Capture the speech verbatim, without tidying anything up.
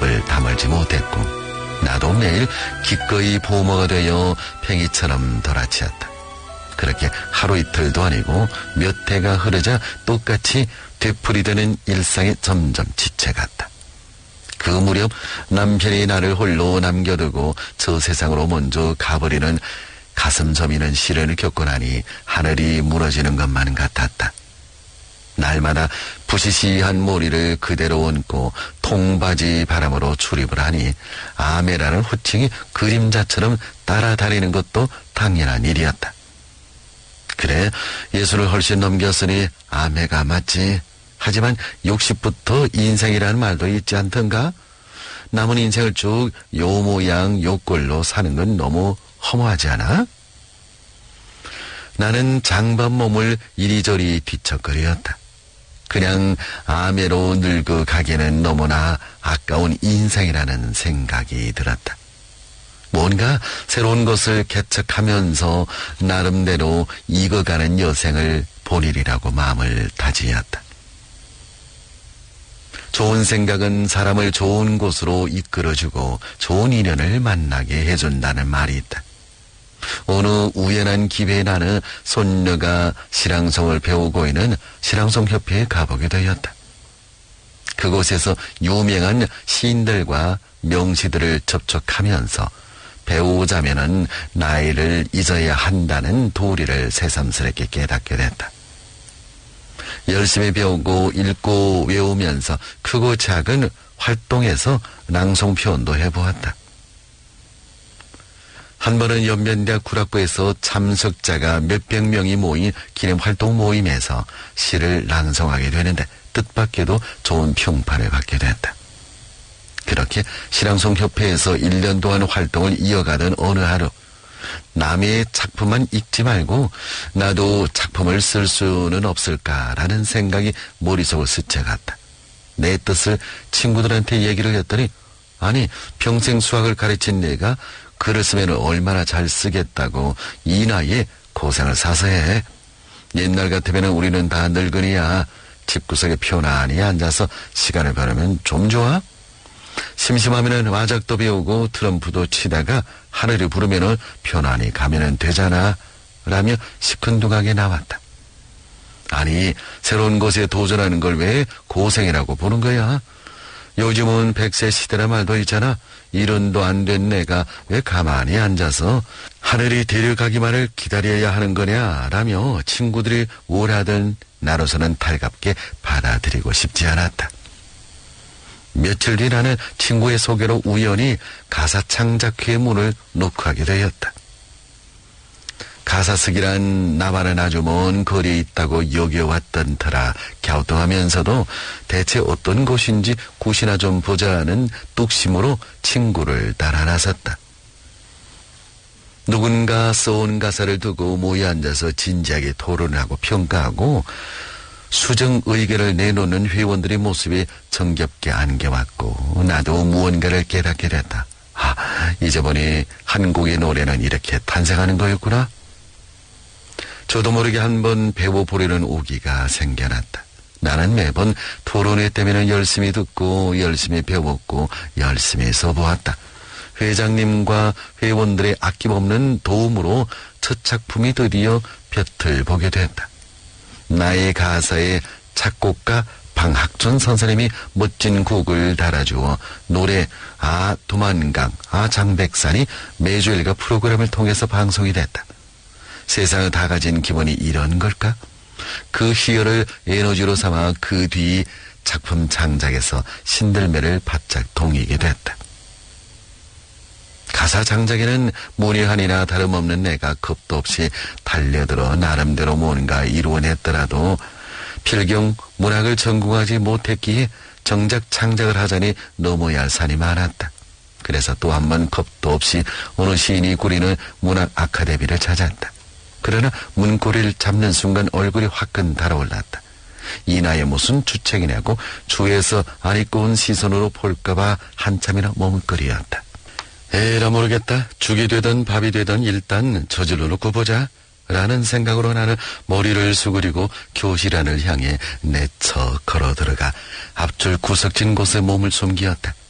입을 다물지 못했고 나도 매일 기꺼이 보모가 되어 팽이처럼 돌아치었다. 그렇게 하루 이틀도 아니고 몇 해가 흐르자 똑같이 되풀이되는 일상에 점점 지쳐갔다. 그 무렵 남편이 나를 홀로 남겨두고 저 세상으로 먼저 가버리는 가슴 저미는 시련을 겪고 나니 하늘이 무너지는 것만 같았다. 날마다 부시시한 머리를 그대로 얹고 통바지 바람으로 출입을 하니 아메라는 호칭이 그림자처럼 따라다니는 것도 당연한 일이었다. 그래, 예수를 훨씬 넘겼으니 아메가 맞지. 하지만 육십부터 인생이라는 말도 있지 않던가? 남은 인생을 쭉 요 모양 요 꼴로 사는 건 너무 허무하지 않아? 나는 장반 몸을 이리저리 뒤척거리었다. 그냥 아메로 늙어가기에는 너무나 아까운 인생이라는 생각이 들었다. 뭔가 새로운 것을 개척하면서 나름대로 익어가는 여생을 보리리라고 마음을 다지었다. 좋은 생각은 사람을 좋은 곳으로 이끌어주고 좋은 인연을 만나게 해준다는 말이 있다. 어느 우연한 기회에 나는 손녀가 실랑송을 배우고 있는 실랑송협회에 가보게 되었다. 그곳에서 유명한 시인들과 명시들을 접촉하면서 배우자면은 나이를 잊어야 한다는 도리를 새삼스럽게 깨닫게 됐다. 열심히 배우고 읽고 외우면서 크고 작은 활동에서 낭송 표현도 해보았다. 한 번은 연변대학 구락부에서 참석자가 몇백 명이 모인 기념활동 모임에서 시를 낭송하게 되는데 뜻밖에도 좋은 평판을 받게 됐다. 그렇게 시랑송협회에서 일 년 동안 활동을 이어가던 어느 하루 남의 작품만 읽지 말고 나도 작품을 쓸 수는 없을까라는 생각이 머릿속을 스쳐갔다. 내 뜻을 친구들한테 얘기를 했더니 아니 평생 수학을 가르친 내가 글을 쓰면 얼마나 잘 쓰겠다고 이 나이에 고생을 사서 해. 옛날 같으면 우리는 다 늙은이야. 집구석에 편안히 앉아서 시간을 보내면 좀 좋아? 심심하면 와작도 배우고 트럼프도 치다가 하늘이 부르면 편안히 가면 되잖아. 라며 시큰둥하게 나왔다. 아니 새로운 것에 도전하는 걸 왜 고생이라고 보는 거야? 요즘은 백세 시대라 말도 있잖아. 일흔도 안 된 내가 왜 가만히 앉아서 하늘이 데려가기만을 기다려야 하는 거냐 라며 친구들이 오라던 나로서는 달갑게 받아들이고 싶지 않았다. 며칠 뒤 나는 친구의 소개로 우연히 가사창작회의 문을 녹화하게 되었다. 가사 쓰기란 나만은 아주 먼 거리에 있다고 여겨왔던 터라 갸우뚱하면서도 대체 어떤 곳인지 굿이나 좀 보자는 뚝심으로 친구를 따라 나섰다. 누군가 써온 가사를 두고 모여 앉아서 진지하게 토론하고 평가하고 수정 의견을 내놓는 회원들의 모습이 정겹게 안겨왔고 나도 무언가를 깨닫게 됐다. 아, 이제 보니 한국의 노래는 이렇게 탄생하는 거였구나. 저도 모르게 한번 배워보려는 오기가 생겨났다. 나는 매번 토론회 때문에 열심히 듣고 열심히 배웠고 열심히 써보았다. 회장님과 회원들의 아낌없는 도움으로 첫 작품이 드디어 볕을 보게 됐다. 나의 가사에 작곡가 방학준 선생님이 멋진 곡을 달아주어 노래 아 도만강 아 장백산이 매주일과 프로그램을 통해서 방송이 됐다. 세상을 다 가진 기분이 이런 걸까? 그 희열을 에너지로 삼아 그 뒤 작품 창작에서 신들매를 바짝 동이게 됐다. 가사 장작에는 무례한이나 다름없는 내가 겁도 없이 달려들어 나름대로 뭔가 이루어냈더라도 필경 문학을 전공하지 못했기에 정작 창작을 하자니 넘어야 할 산이 많았다. 그래서 또 한 번 겁도 없이 어느 시인이 꾸리는 문학 아카데미를 찾았다. 그러나 문고리를 잡는 순간 얼굴이 화끈 달아올랐다. 이 나이에 무슨 주책이냐고 주위에서 안 입고 온 시선으로 볼까봐 한참이나 머뭇거리었다. 에라 모르겠다. 죽이 되든 밥이 되든 일단 저질러 놓고 보자. 라는 생각으로 나는 머리를 수그리고 교실 안을 향해 내쳐 걸어 들어가 앞줄 구석진 곳에 몸을 숨기었다.